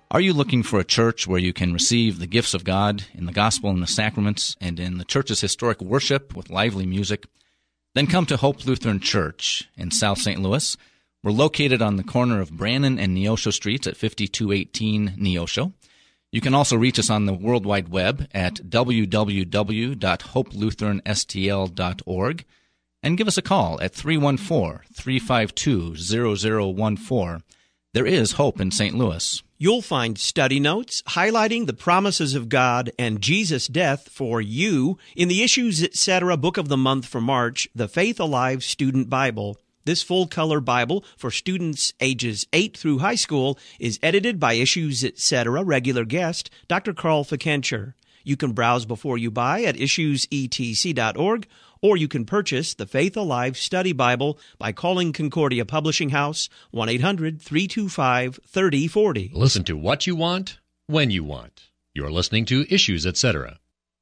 Are you looking for a church where you can receive the gifts of God in the gospel and the sacraments and in the church's historic worship with lively music? Then come to Hope Lutheran Church in South St. Louis. We're located on the corner of Brannan and Neosho Streets at 5218 Neosho. You can also reach us on the World Wide Web at www.hopelutheranstl.org and give us a call at 314-352-0014. There is hope in St. Louis. You'll find study notes highlighting the promises of God and Jesus' death for you in the Issues Etc. Book of the Month for March, the Faith Alive Student Bible. This full-color Bible for students ages 8 through high school is edited by Issues Etc. regular guest, Dr. Carl Fikencher. You can browse before you buy at issuesetc.org, or you can purchase the Faith Alive Study Bible by calling Concordia Publishing House, 1-800-325-3040. Listen to what you want, when you want. You're listening to Issues Etc.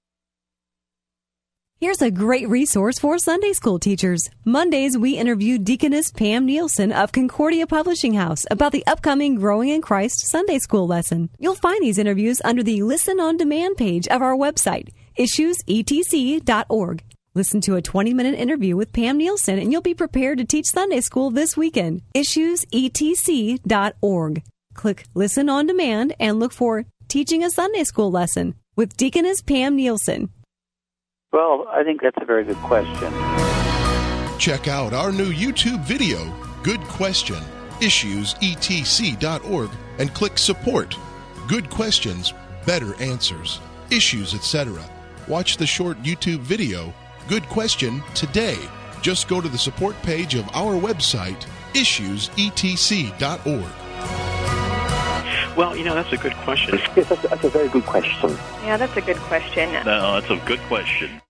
Here's a great resource for Sunday school teachers. Mondays, we interview Deaconess Pam Nielsen of Concordia Publishing House about the upcoming Growing in Christ Sunday school lesson. You'll find these interviews under the Listen on Demand page of our website, issuesetc.org. Listen to a 20-minute interview with Pam Nielsen, and you'll be prepared to teach Sunday school this weekend. issuesetc.org. Click Listen on Demand and look for Teaching a Sunday School Lesson with Deaconess Pam Nielsen. Well, I think that's a very good question. Check out our new YouTube video, Good Question, issuesetc.org, and click Support. Good questions, better answers. Issues, etc. Watch the short YouTube video, Good Question, today. Just go to the support page of our website, issuesetc.org. Well, that's a good question. Yes, that's a very good question. Yeah, that's a good question. No, that's a good question.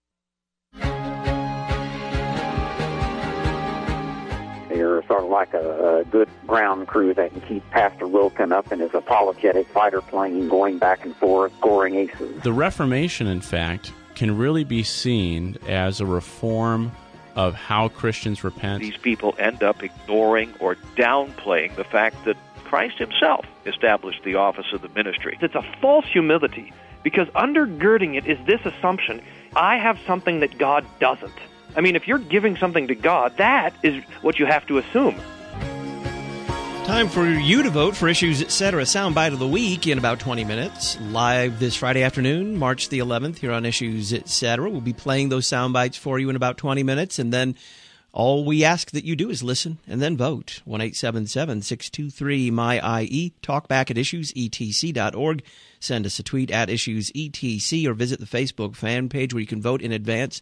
You're sort of like a good ground crew that can keep Pastor Wilkin up in his apologetic fighter plane going back and forth, scoring aces. The Reformation, in fact, can really be seen as a reform of how Christians repent. These people end up ignoring or downplaying the fact that Christ himself established the office of the ministry. It's a false humility, because undergirding it is this assumption: I have something that God doesn't. I mean, if you're giving something to God, that is what you have to assume. Time for you to vote for Issues Etc. Soundbite of the Week in about 20 minutes. Live this Friday afternoon, March the 11th, here on Issues Etc. We'll be playing those soundbites for you in about 20 minutes, and then all we ask that you do is listen and then vote. 1-877-623-MY-IE. Talk back at issuesetc.org. Send us a tweet at issuesetc, or visit the Facebook fan page where you can vote in advance,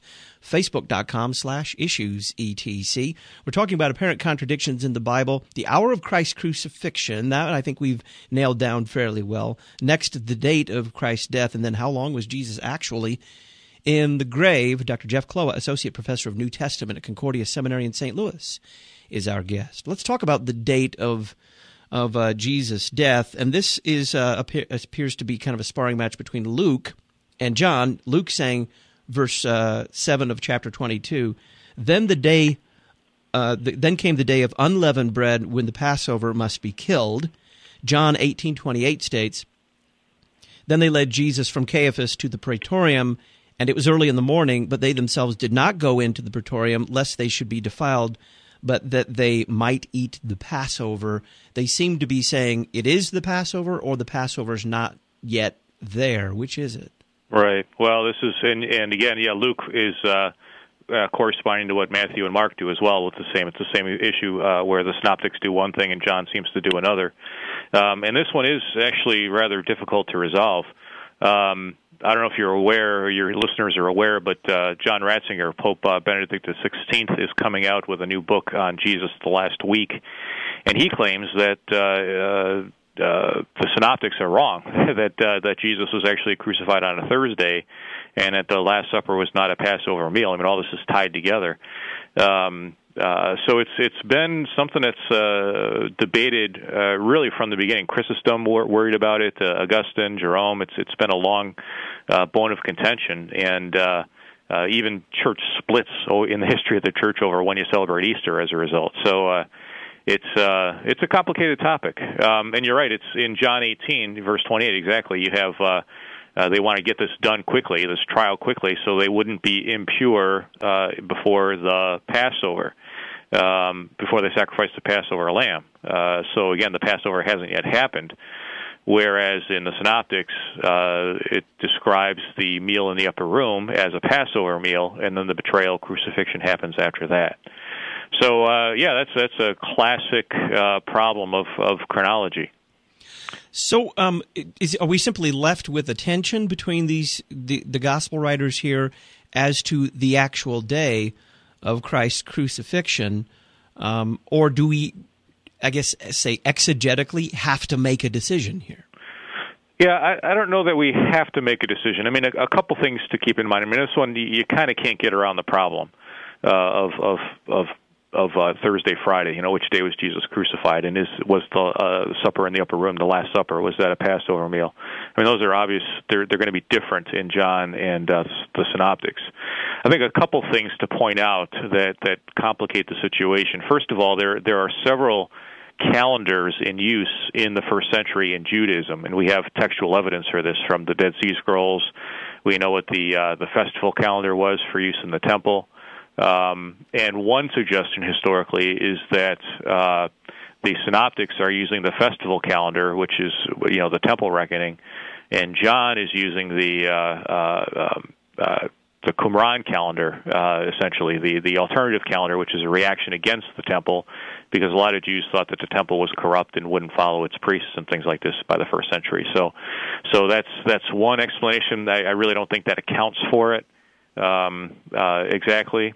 facebook.com/issuesetc. We're talking about apparent contradictions in the Bible. The hour of Christ's crucifixion, that I think we've nailed down fairly well. Next, the date of Christ's death, and then how long was Jesus actually in the grave. Dr. Jeff Kloa, Associate Professor of New Testament at Concordia Seminary in St. Louis, is our guest. Let's talk about the date of Jesus' death, and this is appears to be kind of a sparring match between Luke and John. Luke saying, verse 7 of chapter 22, then came the day of unleavened bread when the Passover must be killed. John 18:28 states, then they led Jesus from Caiaphas to the praetorium, and it was early in the morning, but they themselves did not go into the praetorium, lest they should be defiled, but that they might eat the Passover. They seem to be saying it is the Passover, or the Passover's not yet there. Which is it? Right. Well, this is, and again, Luke is corresponding to what Matthew and Mark do as well. It's the same issue where the synoptics do one thing and John seems to do another. And this one is actually rather difficult to resolve. I don't know if you're aware, or your listeners are aware, but John Ratzinger, Pope Benedict XVI, is coming out with a new book on Jesus the last week, and he claims that the synoptics are wrong, that Jesus was actually crucified on a Thursday, and that the Last Supper was not a Passover meal. I mean, all this is tied together. So it's been something that's debated really from the beginning. Chrysostom worried about it, Augustine, Jerome. It's been a long bone of contention, and even church splits in the history of the church over when you celebrate Easter as a result. So it's a complicated topic. And you're right. It's in John 18, verse 28. Exactly. You have they want to get this done quickly, this trial quickly, so they wouldn't be impure before the Passover, before they sacrificed the Passover lamb. So again, the Passover hasn't yet happened. Whereas in the Synoptics, it describes the meal in the upper room as a Passover meal, and then the betrayal, crucifixion happens after that. So, that's a classic problem of chronology. So, are we simply left with a tension between the gospel writers here as to the actual day of Christ's crucifixion, or do we, I guess, say exegetically, have to make a decision here? Yeah, I don't know that we have to make a decision. I mean, a couple things to keep in mind. I mean, this one, you kind of can't get around the problem of Thursday, Friday. Which day was Jesus crucified, and was the supper in the upper room, the Last Supper, was that a Passover meal? I mean, those are obvious. They're going to be different in John and the Synoptics. I think a couple things to point out that complicate the situation. First of all, there are several calendars in use in the first century in Judaism, and we have textual evidence for this from the Dead Sea Scrolls. We know what the festival calendar was for use in the temple. And one suggestion historically is that the Synoptics are using the festival calendar, which is the temple reckoning, and John is using the Qumran calendar, essentially the alternative calendar, which is a reaction against the temple, because a lot of Jews thought that the temple was corrupt and wouldn't follow its priests and things like this by the first century. So that's one explanation. I really don't think that accounts for it exactly.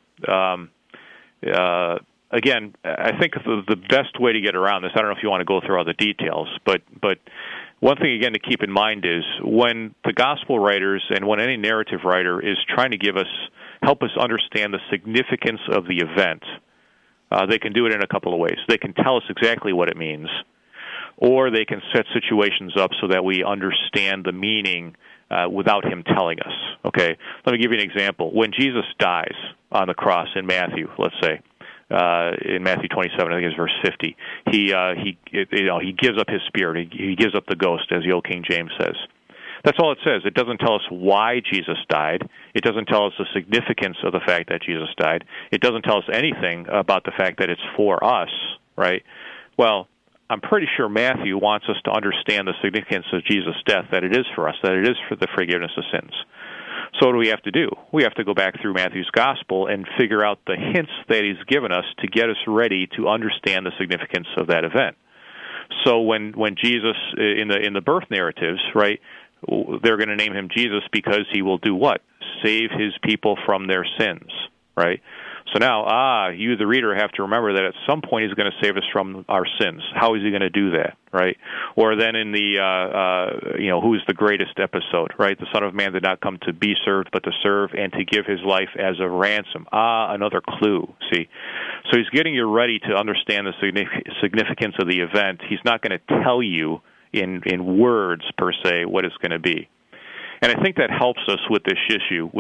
Again, I think the best way to get around this, I don't know if you want to go through all the details, but one thing, again, to keep in mind is when the gospel writers and when any narrative writer is trying to help us understand the significance of the event, they can do it in a couple of ways. They can tell us exactly what it means, or they can set situations up so that we understand the meaning without him telling us. Okay, let me give you an example. When Jesus dies on the cross in Matthew, let's say, in Matthew 27, I think it's verse 50, he gives up his spirit. He gives up the ghost, as the old King James says. That's all it says. It doesn't tell us why Jesus died. It doesn't tell us the significance of the fact that Jesus died. It doesn't tell us anything about the fact that it's for us, right? Well, I'm pretty sure Matthew wants us to understand the significance of Jesus' death, that it is for us, that it is for the forgiveness of sins. So what do we have to do? We have to go back through Matthew's gospel and figure out the hints that he's given us to get us ready to understand the significance of that event. So when Jesus, in the birth narratives, right, they're going to name him Jesus because he will do what? Save his people from their sins, right? So now, you, the reader, have to remember that at some point he's going to save us from our sins. How is he going to do that, right? Or then in the, who's the greatest episode, right? The Son of Man did not come to be served, but to serve and to give his life as a ransom. Another clue, see? So he's getting you ready to understand the significance of the event. He's not going to tell you in words, per se, what it's going to be. And I think that helps us with this issue,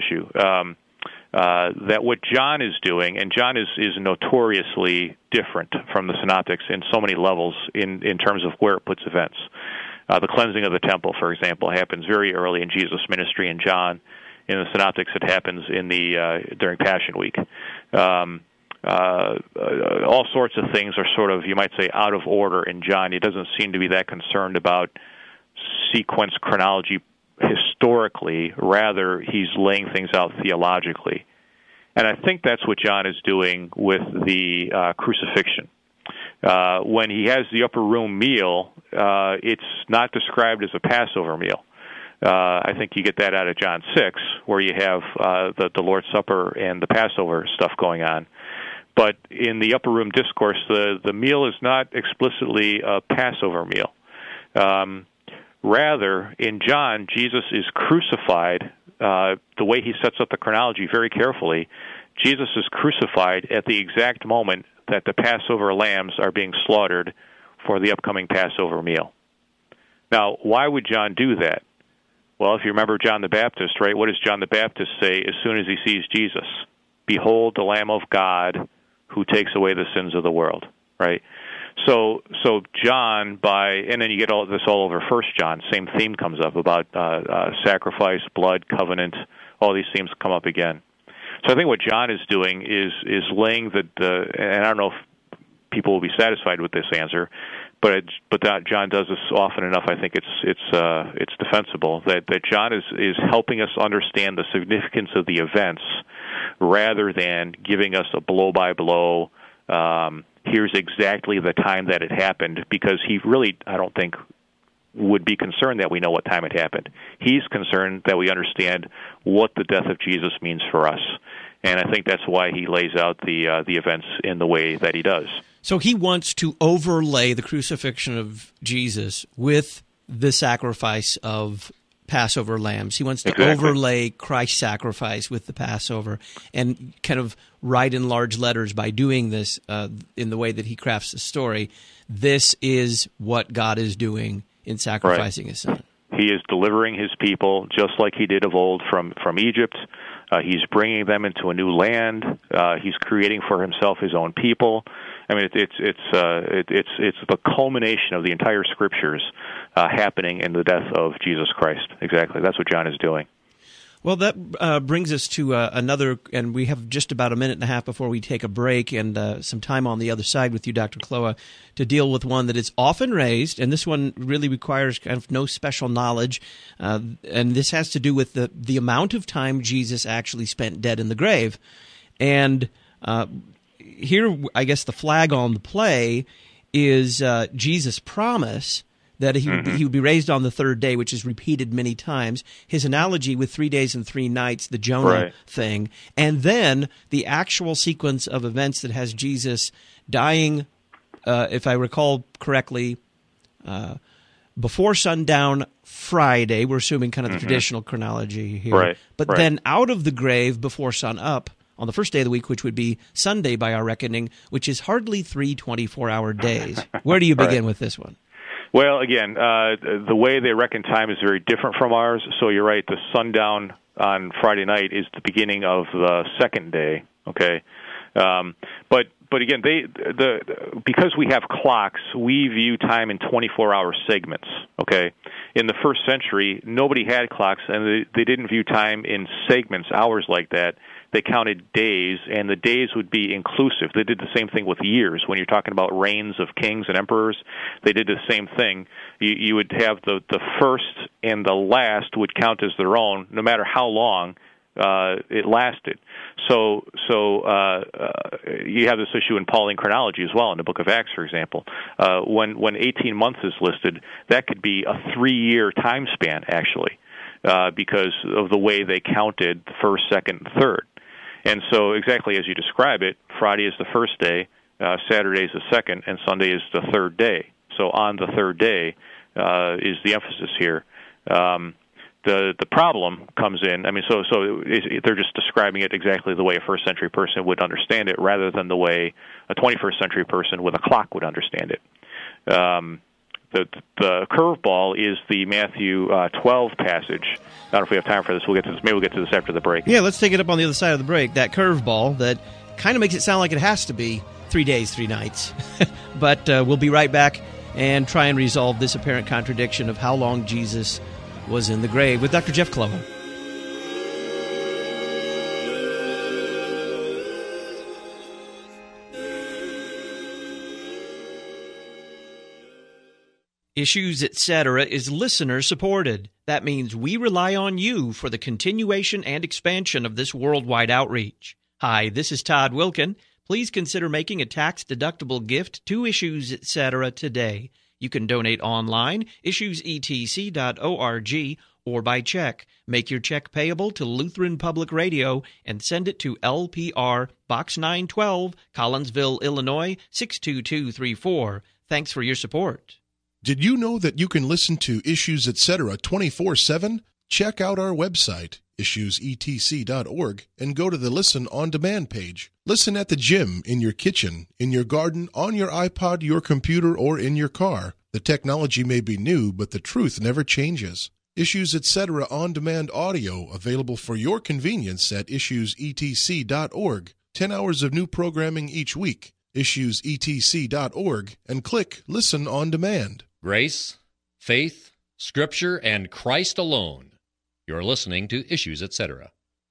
that what John is doing, and John is notoriously different from the Synoptics in so many levels in terms of where it puts events. The cleansing of the temple, for example, happens very early in Jesus' ministry in John. In the Synoptics, it happens during Passion Week. All sorts of things are sort of, you might say, out of order in John. He doesn't seem to be that concerned about sequence chronology historically. Rather, he's laying things out theologically. And I think that's what John is doing with the crucifixion. When he has the upper room meal, it's not described as a Passover meal. I think you get that out of John 6, where you have the Lord's Supper and the Passover stuff going on. But in the upper room discourse, the meal is not explicitly a Passover meal. Rather, in John, Jesus is crucified. The way he sets up the chronology very carefully, Jesus is crucified at the exact moment that the Passover lambs are being slaughtered for the upcoming Passover meal. Now, why would John do that? Well, if you remember John the Baptist, right, what does John the Baptist say as soon as he sees Jesus? Behold the Lamb of God who takes away the sins of the world. right? So John, and then you get all this all over 1 John. Same theme comes up about sacrifice, blood, covenant. All these themes come up again. So I think what John is doing is laying and I don't know if people will be satisfied with this answer, but that John does this often enough. I think it's defensible that John is helping us understand the significance of the events rather than giving us a blow by blow. Here's exactly the time that it happened, because he really, I don't think, would be concerned that we know what time it happened. He's concerned that we understand what the death of Jesus means for us. And I think that's why he lays out the events in the way that he does. So he wants to overlay the crucifixion of Jesus with the sacrifice of Passover lambs. He wants to overlay Christ's sacrifice with the Passover and kind of write in large letters by doing this in the way that he crafts the story. This is what God is doing in sacrificing his son. He is delivering his people just like he did of old from Egypt. He's bringing them into a new land. He's creating for himself his own people. I mean, it's the culmination of the entire Scriptures happening in the death of Jesus Christ. Exactly, that's what John is doing. Well, that brings us to another, and we have just about a minute and a half before we take a break and some time on the other side with you, Dr. Kloa, to deal with one that is often raised, and this one really requires kind of no special knowledge, and this has to do with the amount of time Jesus actually spent dead in the grave. And here, I guess the flag on the play is Jesus' promise that he would be raised on the third day, which is repeated many times. His analogy with 3 days and 3 nights, the Jonah thing, and then the actual sequence of events that has Jesus dying, if I recall correctly, before sundown Friday. We're assuming kind of the traditional chronology here. But then out of the grave before sun up on the first day of the week, which would be Sunday by our reckoning, which is hardly 3 24-hour days. Where do you begin with this one? Well, again, the way they reckon time is very different from ours. So you're right, the sundown on Friday night is the beginning of the second day, okay? But again, because we have clocks, we view time in 24-hour segments, okay? In the first century, nobody had clocks, and they didn't view time in segments, hours like that. They counted days, and the days would be inclusive. They did the same thing with years. When you're talking about reigns of kings and emperors, they did the same thing. You would have the first and the last would count as their own, no matter how long it lasted. So you have this issue in Pauline chronology as well, in the book of Acts, for example. When 18 months is listed, that could be a 3-year time span, actually, because of the way they counted the first, second, and third. And so exactly as you describe it, Friday is the first day, Saturday is the second, and Sunday is the third day. So on the third day is the emphasis here. The problem comes in, I mean, so they're just describing it exactly the way a first-century person would understand it rather than the way a 21st-century person with a clock would understand it. The curveball is the Matthew 12 passage. I don't know if we have time for this. We'll get to this. Maybe we'll get to this after the break. Yeah, let's take it up on the other side of the break. That curveball that kind of makes it sound like it has to be 3 days, 3 nights. But we'll be right back and try and resolve this apparent contradiction of how long Jesus was in the grave with Dr. Jeff Kloa. Issues, Etc. is listener-supported. That means we rely on you for the continuation and expansion of this worldwide outreach. Hi, this is Todd Wilkin. Please consider making a tax-deductible gift to Issues, Etc. today. You can donate online, issuesetc.org, or by check. Make your check payable to Lutheran Public Radio and send it to LPR, Box 912, Collinsville, Illinois, 62234. Thanks for your support. Did you know that you can listen to Issues Etc. 24/7? Check out our website, issuesetc.org, and go to the Listen on Demand page. Listen at the gym, in your kitchen, in your garden, on your iPod, your computer, or in your car. The technology may be new, but the truth never changes. Issues Etc. on demand audio available for your convenience at issuesetc.org. 10 hours of new programming each week. issuesetc.org, and click Listen on Demand. Grace, faith, Scripture, and Christ alone. You're listening to Issues, Etc.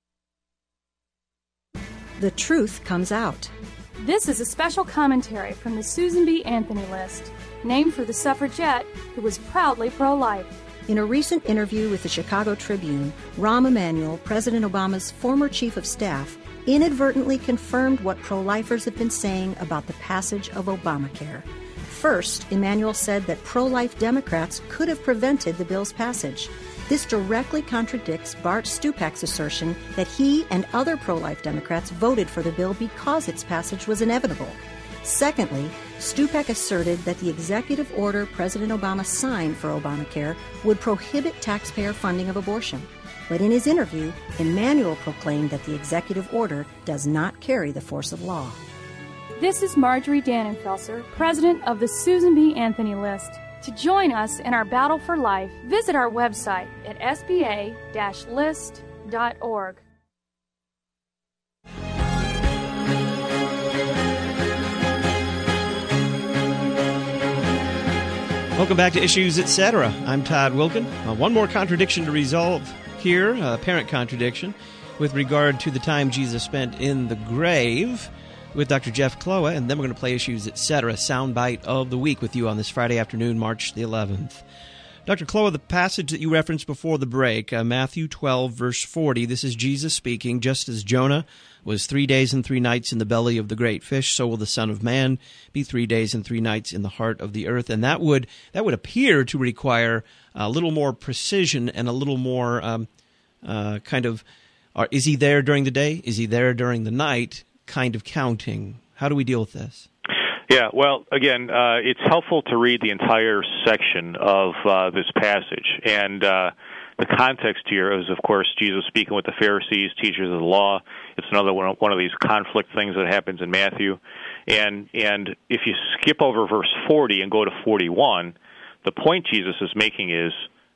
The truth comes out. This is a special commentary from the Susan B. Anthony List, named for the suffragette who was proudly pro-life. In a recent interview with the Chicago Tribune, Rahm Emanuel, President Obama's former chief of staff, inadvertently confirmed what pro-lifers have been saying about the passage of Obamacare. First, Emanuel said that pro-life Democrats could have prevented the bill's passage. This directly contradicts Bart Stupak's assertion that he and other pro-life Democrats voted for the bill because its passage was inevitable. Secondly, Stupak asserted that the executive order President Obama signed for Obamacare would prohibit taxpayer funding of abortion. But in his interview, Emanuel proclaimed that the executive order does not carry the force of law. This is Marjorie Dannenfelser, president of the Susan B. Anthony List. To join us in our battle for life, visit our website at sba-list.org. Welcome back to Issues, Etc. I'm Todd Wilken. One more contradiction to resolve here, apparent contradiction, with regard to the time Jesus spent in the grave with Dr. Jeff Kloa, and then we're going to play Issues, Etc., soundbite of the week with you on this Friday afternoon, March the 11th. Dr. Kloa, the passage that you referenced before the break, Matthew 12, verse 40, this is Jesus speaking, just as Jonah was 3 days and 3 nights in the belly of the great fish, so will the Son of Man be 3 days and 3 nights in the heart of the earth. And that would appear to require a little more precision and a little more is he there during the day? Is he there during the night? Kind of counting. How do we deal with this? Yeah, well, again, it's helpful to read the entire section of this passage. And the context here is, of course, Jesus speaking with the Pharisees, teachers of the law. It's another one of these conflict things that happens in Matthew. And if you skip over verse 40 and go to 41, the point Jesus is making is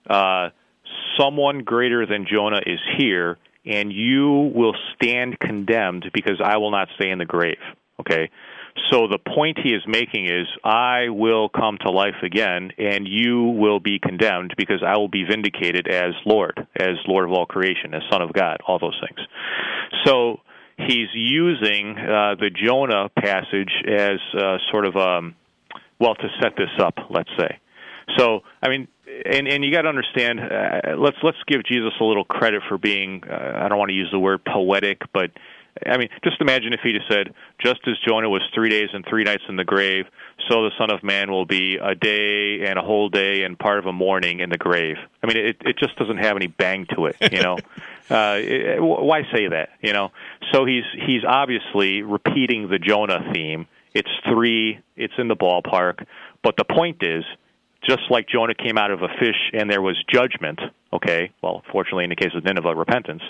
someone greater than Jonah is here, and you will stand condemned because I will not stay in the grave. Okay? So the point he is making is, I will come to life again, and you will be condemned because I will be vindicated as Lord of all creation, as Son of God, all those things. So he's using the Jonah passage as sort of, to set this up, let's say. So, I mean, and you got to understand, let's give Jesus a little credit for being, I don't want to use the word poetic, but I mean, just imagine if he just said, just as Jonah was 3 days and 3 nights in the grave, so the Son of Man will be a day and a whole day and part of a morning in the grave. I mean, it just doesn't have any bang to it, you know. Why say that, you know? So he's obviously repeating the Jonah theme. It's 3, it's in the ballpark, but the point is, just like Jonah came out of a fish and there was judgment, okay, well, fortunately in the case of Nineveh, repentance,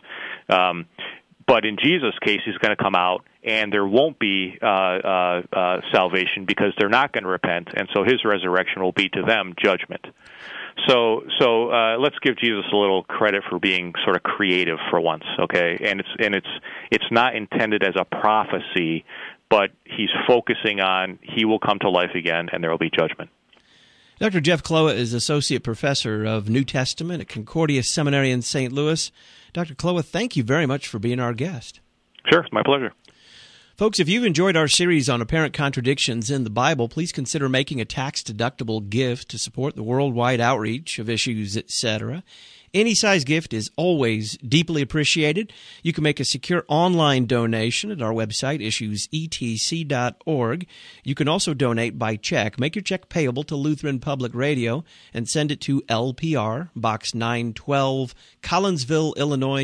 but in Jesus' case, he's going to come out, and there won't be salvation because they're not going to repent, and so his resurrection will be to them judgment. So let's give Jesus a little credit for being sort of creative for once, okay? And it's not intended as a prophecy, but he's focusing on he will come to life again, and there will be judgment. Dr. Jeff Kloa is Associate Professor of New Testament at Concordia Seminary in St. Louis. Dr. Kloa, thank you very much for being our guest. Sure, my pleasure. Folks, if you've enjoyed our series on apparent contradictions in the Bible, please consider making a tax-deductible gift to support the worldwide outreach of Issues, Etc. Any size gift is always deeply appreciated. You can make a secure online donation at our website, issuesetc.org. You can also donate by check. Make your check payable to Lutheran Public Radio and send it to LPR, Box 912, Collinsville, Illinois,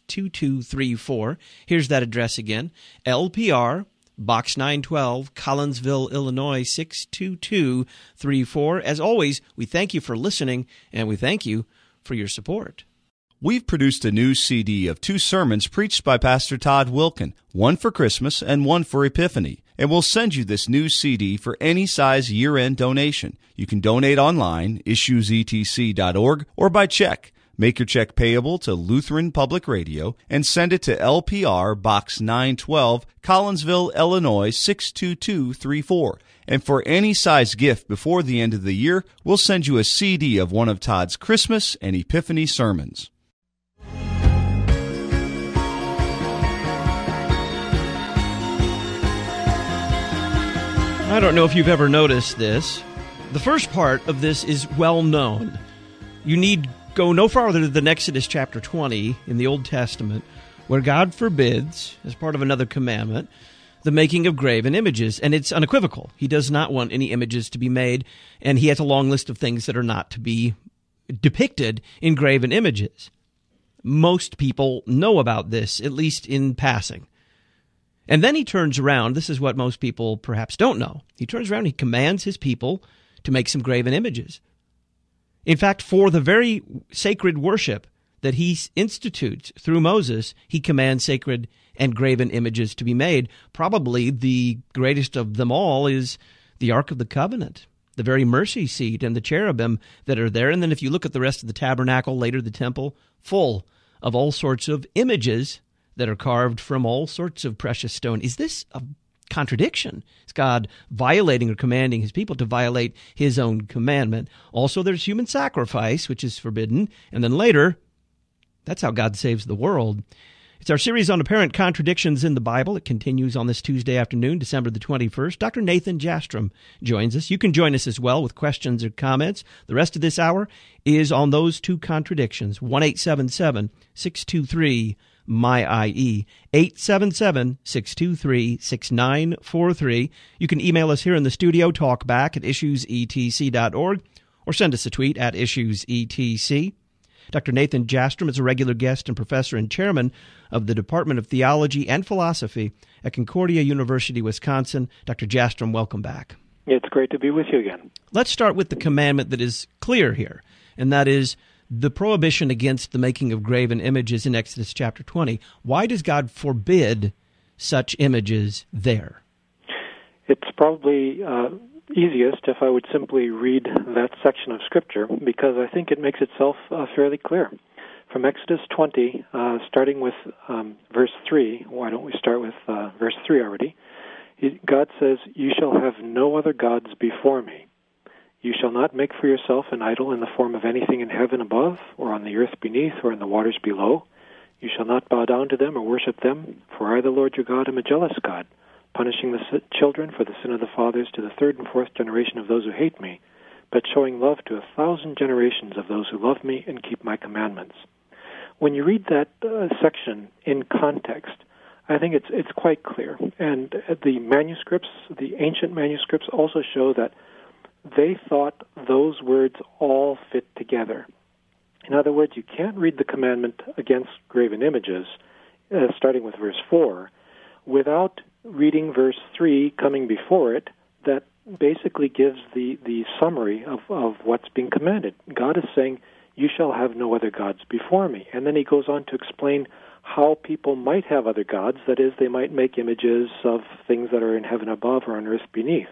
62234. Here's that address again, LPR, Box 912, Collinsville, Illinois, 62234. As always, we thank you for listening, and we thank you for your support. We've produced a new CD of 2 sermons preached by Pastor Todd Wilken, one for Christmas and one for Epiphany, and we'll send you this new CD for any size year-end donation. You can donate online, issuesetc.org, or by check. Make your check payable to Lutheran Public Radio and send it to LPR Box 912, Collinsville, Illinois 62234. And for any size gift before the end of the year, we'll send you a CD of one of Todd's Christmas and Epiphany sermons. I don't know if you've ever noticed this. The first part of this is well known. You need go no farther than Exodus chapter 20 in the Old Testament, where God forbids, as part of another commandment, the making of graven images. And it's unequivocal. He does not want any images to be made, and he has a long list of things that are not to be depicted in graven images. Most people know about this, at least in passing. And then he turns around. This is what most people perhaps don't know. He turns around and he commands his people to make some graven images. In fact, for the very sacred worship that he institutes through Moses, he commands sacred and graven images to be made. Probably the greatest of them all is the Ark of the Covenant, the very mercy seat and the cherubim that are there. And then if you look at the rest of the tabernacle, later the temple, full of all sorts of images that are carved from all sorts of precious stone. Is this a contradiction? Is God violating or commanding his people to violate his own commandment? Also, there's human sacrifice, which is forbidden. And then later, that's how God saves the world. It's our series on apparent contradictions in the Bible. It continues on this Tuesday afternoon, December the 21st. Dr. Nathan Jastrom joins us. You can join us as well with questions or comments. The rest of this hour is on those two contradictions. 1-877-623-MY-IE, 877-623-6943. You can email us here in the studio, talkback@issuesetc.org, or send us a tweet at issuesetc. Dr. Nathan Jastrom is a regular guest and professor and chairman of the Department of Theology and Philosophy at Concordia University, Wisconsin. Dr. Jastrom, welcome back. It's great to be with you again. Let's start with the commandment that is clear here, and that is the prohibition against the making of graven images in Exodus chapter 20. Why does God forbid such images there? It's probably easiest if I would simply read that section of Scripture, because I think it makes itself fairly clear. From Exodus 20, starting with verse 3, why don't we start with verse 3 already? God says, "You shall have no other gods before me. You shall not make for yourself an idol in the form of anything in heaven above, or on the earth beneath, or in the waters below. You shall not bow down to them or worship them, for I, the Lord your God, am a jealous God, punishing the children for the sin of the fathers to the third and fourth generation of those who hate me, but showing love to 1,000 generations of those who love me and keep my commandments." When you read that section in context, I think it's quite clear. And the manuscripts, the ancient manuscripts, also show that they thought those words all fit together. In other words, you can't read the commandment against graven images, starting with verse 4, without reading verse 3 coming before it, that basically gives the summary of what's being commanded. God is saying, "You shall have no other gods before me." And then he goes on to explain how people might have other gods, that is, they might make images of things that are in heaven above or on earth beneath.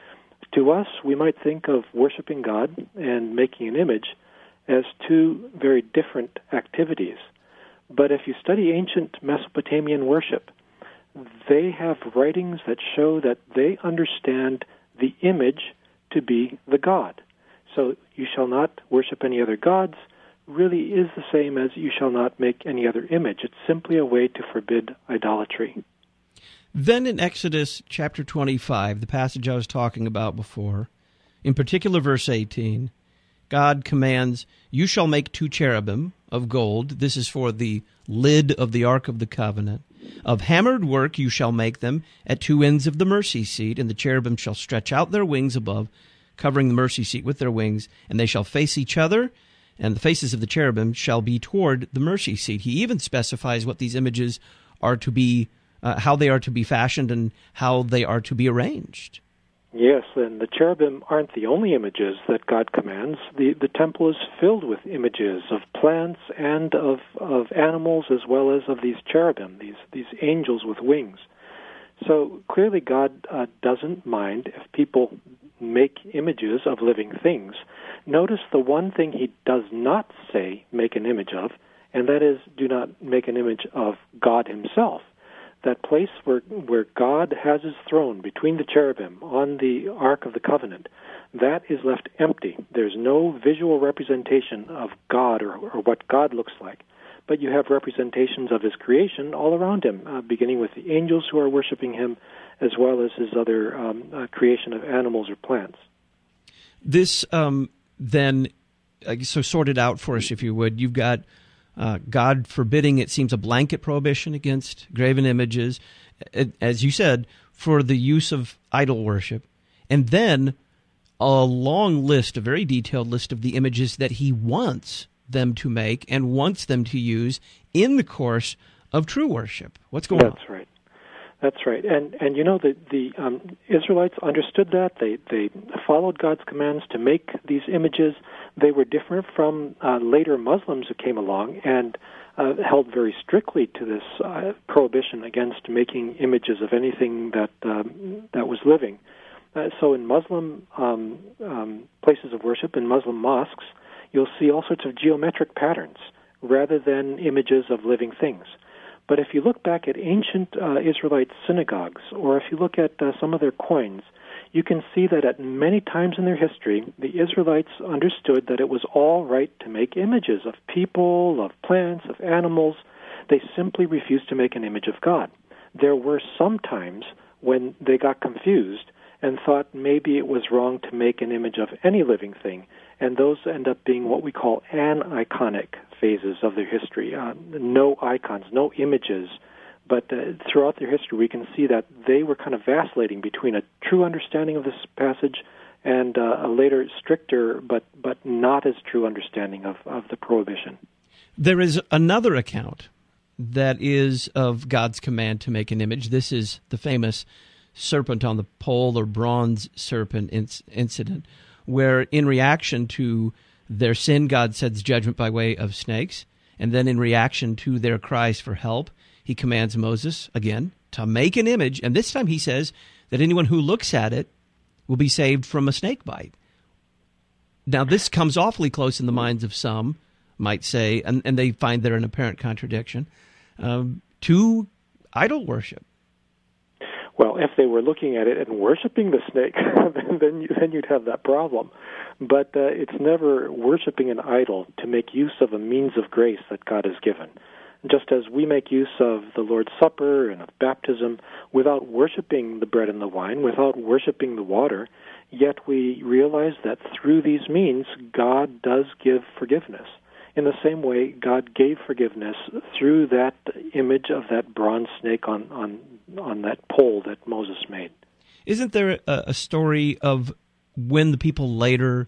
To us, we might think of worshiping God and making an image as two very different activities. But if you study ancient Mesopotamian worship, they have writings that show that they understand the image to be the God. So "you shall not worship any other gods" really is the same as "you shall not make any other image." It's simply a way to forbid idolatry. Then in Exodus chapter 25, the passage I was talking about before, in particular verse 18, God commands, "You shall make 2 cherubim of gold." This is for the lid of the Ark of the Covenant. "Of hammered work you shall make them at 2 ends of the mercy seat, and the cherubim shall stretch out their wings above, covering the mercy seat with their wings, and they shall face each other, and the faces of the cherubim shall be toward the mercy seat." He even specifies what these images are to be, how they are to be fashioned and how they are to be arranged. Yes, and the cherubim aren't the only images that God commands. The temple is filled with images of plants and of animals, as well as of these cherubim, these angels with wings. So clearly God doesn't mind if people make images of living things. Notice the one thing he does not say make an image of, and that is do not make an image of God himself. That place where God has his throne between the cherubim on the Ark of the Covenant, that is left empty. There's no visual representation of God or what God looks like. But you have representations of his creation all around him, beginning with the angels who are worshiping him, as well as his other creation of animals or plants. This then, so sort it out for us, if you would. You've got God forbidding, it seems, a blanket prohibition against graven images, as you said, for the use of idol worship. And then a long list, a very detailed list of the images that he wants them to make and wants them to use in the course of true worship. What's going on? That's right. That's right. And you know, the Israelites understood that. They followed God's commands to make these images. They were different from later Muslims who came along and held very strictly to this prohibition against making images of anything that was living. So in Muslim places of worship, in Muslim mosques, you'll see all sorts of geometric patterns rather than images of living things. But if you look back at ancient Israelite synagogues, or if you look at some of their coins, you can see that at many times in their history, the Israelites understood that it was all right to make images of people, of plants, of animals. They simply refused to make an image of God. There were some times when they got confused and thought maybe it was wrong to make an image of any living thing, and those end up being what we call aniconic phases of their history. No icons, no images, but throughout their history we can see that they were kind of vacillating between a true understanding of this passage and a later stricter but not as true understanding of the prohibition. There is another account that is of God's command to make an image. This is the famous serpent on the pole, or bronze serpent incident, where in reaction to their sin, God sends judgment by way of snakes, and then in reaction to their cries for help, he commands Moses, again, to make an image, and this time he says that anyone who looks at it will be saved from a snake bite. Now, this comes awfully close in the minds of some, might say, and they find there an apparent contradiction, to idol worship. Well, if they were looking at it and worshiping the snake, then you'd have that problem. But it's never worshiping an idol to make use of a means of grace that God has given. Just as we make use of the Lord's Supper and of baptism without worshiping the bread and the wine, without worshiping the water, yet we realize that through these means, God does give forgiveness. In the same way, God gave forgiveness through that image of that bronze snake on that pole that Moses made. Isn't there a story of when the people later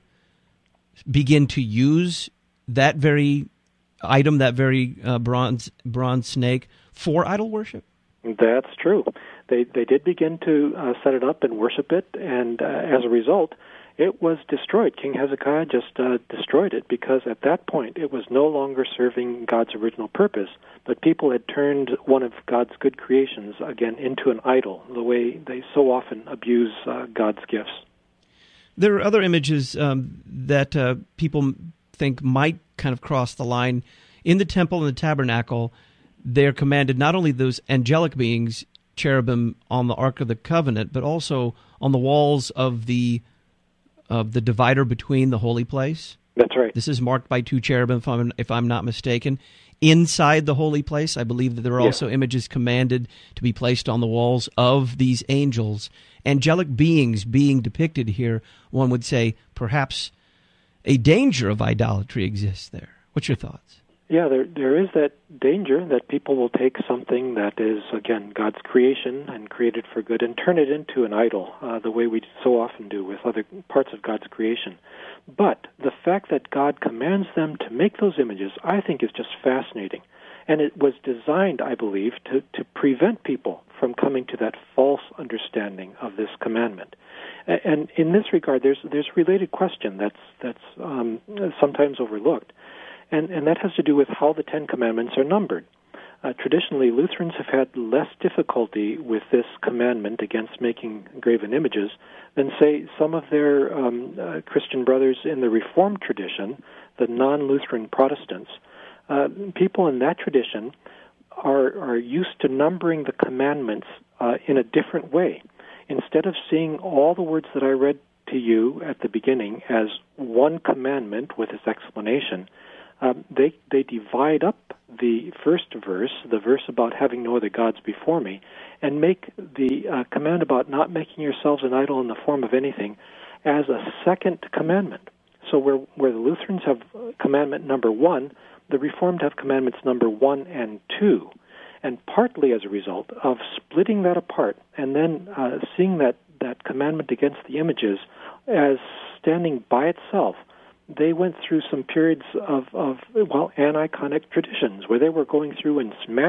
begin to use that very item, that very bronze snake, for idol worship? That's true. They did begin to set it up and worship it, and as a result, it was destroyed. King Hezekiah just destroyed it because at that point it was no longer serving God's original purpose, but people had turned one of God's good creations again into an idol, the way they so often abuse God's gifts. There are other images that people think might kind of cross the line. In the temple and the tabernacle, they're commanded not only those angelic beings, cherubim on the Ark of the Covenant, but also on the walls of the divider between the holy place. That's right. This is marked by two cherubim, if I'm not mistaken. Inside the holy place, I believe that there are also images commanded to be placed on the walls of these angels. Angelic beings being depicted here, one would say perhaps a danger of idolatry exists there. What's your thoughts? Yeah, there is that danger that people will take something that is, again, God's creation and created for good and turn it into an idol, the way we so often do with other parts of God's creation. But the fact that God commands them to make those images, I think, is just fascinating. And it was designed, I believe, to prevent people from coming to that false understanding of this commandment. And in this regard, there's a related question that's sometimes overlooked. And that has to do with how the Ten Commandments are numbered. Traditionally, Lutherans have had less difficulty with this commandment against making graven images than, say, some of their Christian brothers in the Reformed tradition, the non-Lutheran Protestants. People in that tradition are used to numbering the commandments in a different way. Instead of seeing all the words that I read to you at the beginning as one commandment with its explanation, they divide up the first verse, the verse about having no other gods before me, and make the command about not making yourselves an idol in the form of anything as a second commandment. So where the Lutherans have commandment number 1, the Reformed have commandments number 1 and 2. And partly as a result of splitting that apart and then seeing that commandment against the images as standing by itself, they went through some periods of aniconic traditions where they were going through and smashing